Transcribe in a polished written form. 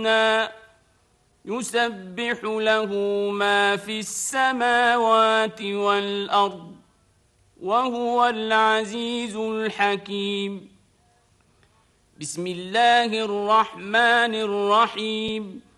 يسبح له ما في السماوات والأرض وهو العزيز الحكيم. بسم الله الرحمن الرحيم.